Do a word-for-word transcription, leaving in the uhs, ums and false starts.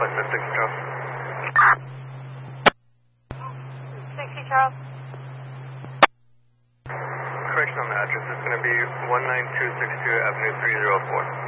West six Charles. sixty Charles. Correction on the address is going to be one nine two six two Avenue three oh four.